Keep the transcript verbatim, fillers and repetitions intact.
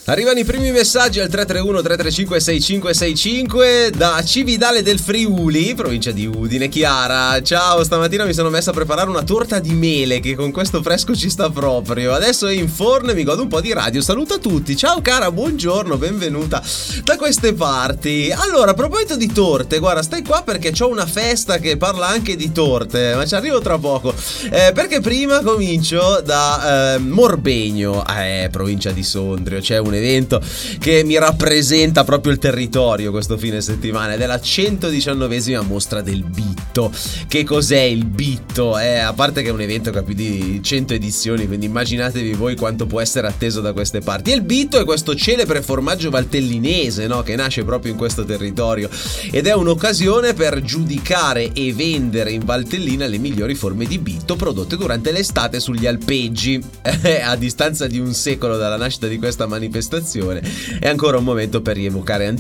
Arrivano i primi messaggi al tre tre uno tre tre cinque sei cinque sei cinque da Cividale del Friuli, provincia di Udine. Chiara, ciao, stamattina mi sono messa a preparare una torta di mele che con questo fresco ci sta proprio. Adesso è in forno e mi godo un po' di radio. Saluto tutti. Ciao cara, buongiorno, benvenuta da queste parti. Allora, a proposito di torte, guarda, stai qua perché c'ho una festa che parla anche di torte, ma ci arrivo tra poco. Eh, perché prima comincio da eh, Morbegno, eh, provincia di Sondrio. C'è un evento che mi rappresenta proprio il territorio questo fine settimana ed è la centodiciannovesima mostra del Bitto. Che cos'è il Bitto? Eh, a parte che è un evento che ha più di cento edizioni, quindi immaginatevi voi quanto può essere atteso da queste parti. E il Bitto è questo celebre formaggio valtellinese, no? Che nasce proprio in questo territorio ed è un'occasione per giudicare e vendere in Valtellina le migliori forme di Bitto prodotte durante l'estate sugli alpeggi. Eh, a distanza di un secolo dalla nascita di questa manifestazione è ancora un momento per rievocare